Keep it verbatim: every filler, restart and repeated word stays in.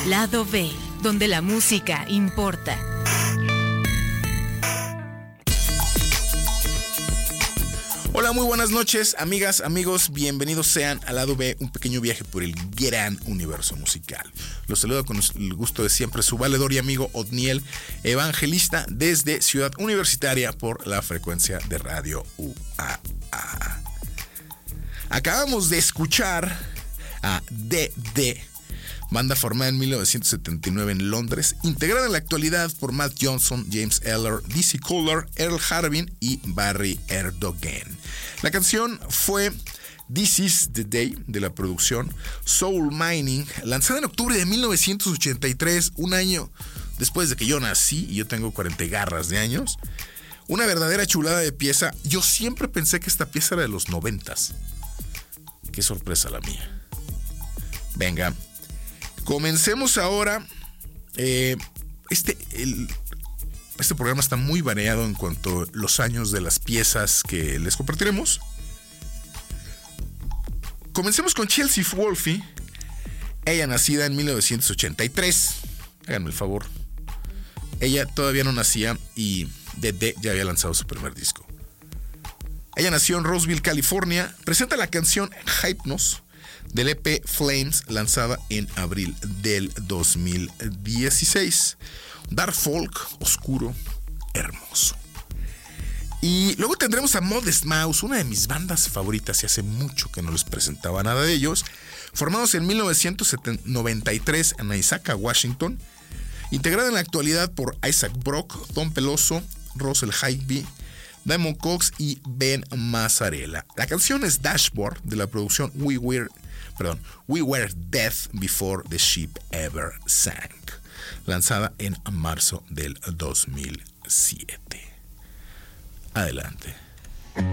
Lado B, donde la música importa. Hola, muy buenas noches, amigas, amigos, bienvenidos sean a Lado B, un pequeño viaje por el gran universo musical. Los saludo con el gusto de siempre su valedor y amigo Otniel Evangelista desde Ciudad Universitaria por la frecuencia de Radio U A A. Acabamos de escuchar a D D, banda formada en mil novecientos setenta y nueve en Londres, integrada en la actualidad por Matt Johnson, James Eller, Dizzy Kohler, Earl Harbin y Barry Erdogan. La canción fue This Is The Day, de la producción Soul Mining, lanzada en octubre de mil novecientos ochenta y tres, un año después de que yo nací, y yo tengo cuarenta garras de años. Una verdadera chulada de pieza. Yo siempre pensé que esta pieza era de los noventas. Qué sorpresa la mía. Venga, comencemos ahora. Eh, este, el, este programa está muy variado en cuanto a los años de las piezas que les compartiremos. Comencemos con Chelsea Wolfe. Ella nacida en mil novecientos ochenta y tres. Háganme el favor. Ella todavía no nacía y D D ya había lanzado su primer disco. Ella nació en Roseville, California. Presenta la canción Hypnos del E P Flames, lanzada en abril del dos mil dieciséis. Dark folk, oscuro, hermoso. Y luego tendremos a Modest Mouse, una de mis bandas favoritas, y hace mucho que no les presentaba nada de ellos. Formados en mil novecientos noventa y tres en Issaquah, Washington. Integrada en la actualidad por Isaac Brock, Tom Peloso, Russell Higby, Damon Cox y Ben Mazzarella. La canción es Dashboard, de la producción We Were, perdón, We Were Death Before the Ship Ever Sank, lanzada en marzo del dos mil siete. Adelante.